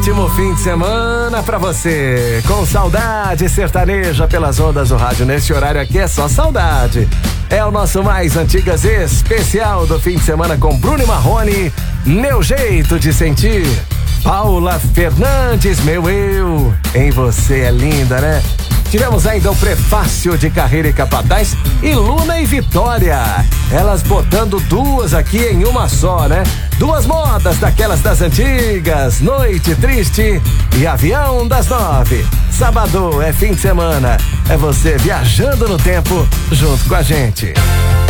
ótimo fim de semana pra você. Com saudade sertaneja pelas ondas do rádio. Nesse horário aqui é só saudade. É o nosso Mais Antigas especial do fim de semana com Bruno e Marrone. Meu jeito de sentir. Paula Fernandes, meu eu. Em você é linda, né? Tivemos ainda o prefácio de Carreira e Capataz e Luna e Vitória. Elas botando duas aqui em uma só, né? Duas modas daquelas das antigas. Noite Triste e Avião das 9. Sábado é fim de semana. É você viajando no tempo junto com a gente.